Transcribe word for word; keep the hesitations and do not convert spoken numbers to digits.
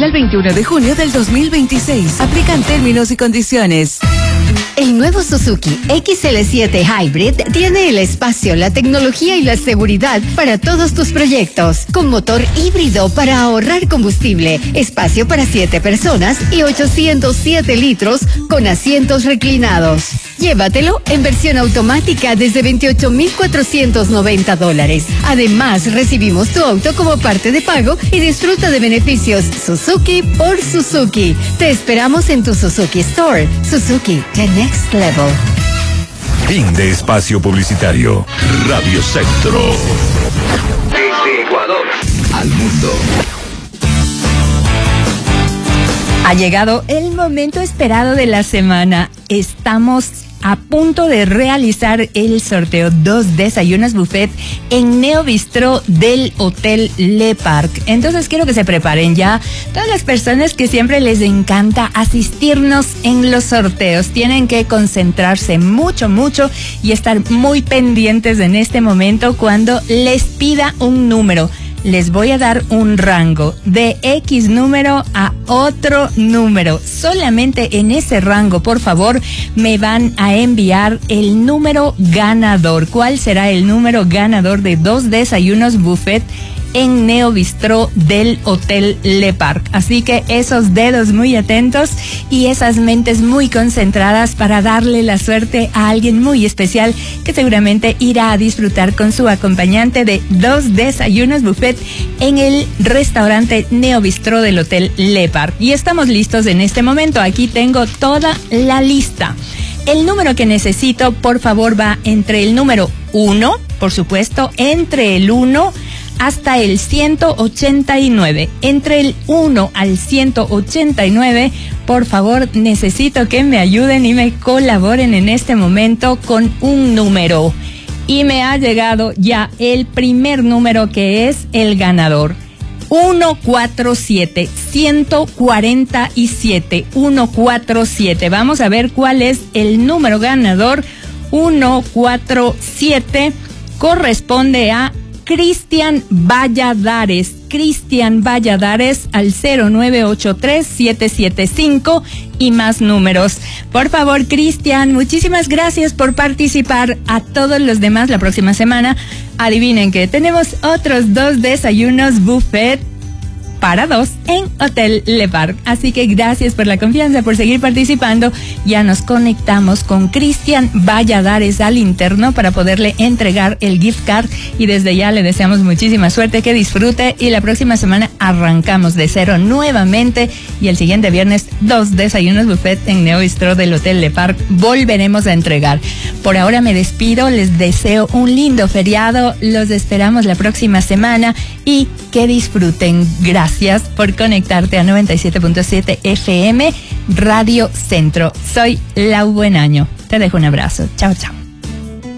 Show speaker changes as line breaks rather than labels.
al veintiuno de junio del dos mil veintiséis. Aplican términos y condiciones.
El nuevo Suzuki X L siete Hybrid tiene el espacio, la tecnología y la seguridad para todos tus proyectos. Con motor híbrido para ahorrar combustible, espacio para siete personas y ochocientos siete litros con asientos reclinados. Llévatelo en versión automática desde veintiocho mil cuatrocientos noventa dólares. Además, recibimos tu auto como parte de pago y disfruta de beneficios Suzuki por Suzuki. Te esperamos en tu Suzuki Store. Suzuki, the next level.
Fin de espacio publicitario. Radio Centro.
Desde Ecuador al mundo.
Ha llegado el momento esperado de la semana. Estamos a punto de realizar el sorteo dos desayunos buffet en Neo Bistro del Hotel Le Parc. Entonces quiero que se preparen ya. Todas las personas que siempre les encanta asistirnos en los sorteos tienen que concentrarse mucho, mucho y estar muy pendientes en este momento cuando les pida un número. Les voy a dar un rango de X número a otro número. Solamente en ese rango, por favor, me van a enviar el número ganador. ¿Cuál será el número ganador de dos desayunos buffet en Neo Bistro del Hotel Le Parc? Así que esos dedos muy atentos y esas mentes muy concentradas para darle la suerte a alguien muy especial que seguramente irá a disfrutar con su acompañante de dos desayunos buffet en el restaurante Neo Bistro del Hotel Le Parc. Y estamos listos en este momento. Aquí tengo toda la lista. El número que necesito, por favor, va entre el número uno, por supuesto, entre el uno hasta el ciento ochenta y nueve. Entre el uno al ciento ochenta y nueve, por favor, necesito que me ayuden y me colaboren en este momento con un número. Y me ha llegado ya el primer número, que es el ganador. ciento cuarenta y siete, ciento cuarenta y siete, ciento cuarenta y siete. Vamos a ver cuál es el número ganador. ciento cuarenta y siete corresponde a Cristian Valladares. Cristian Valladares al cero nueve ocho tres, siete siete cinco y más números. Por favor, Cristian, muchísimas gracias por participar. A todos los demás, la próxima semana, adivinen que tenemos otros dos desayunos buffet para dos en Hotel Le Parc. Así que gracias por la confianza, por seguir participando. Ya nos conectamos con Cristian Valladares al interno para poderle entregar el gift card y desde ya le deseamos muchísima suerte, que disfrute y la próxima semana arrancamos de cero nuevamente y el siguiente viernes dos desayunos buffet en Neo Bistro del Hotel Le Parc volveremos a entregar. Por ahora me despido, les deseo un lindo feriado, los esperamos la próxima semana y que disfruten. Gracias por conectarte a noventa y siete punto siete F M Radio Centro. Soy Lau Buenaño. Te dejo un abrazo. Chao, chao.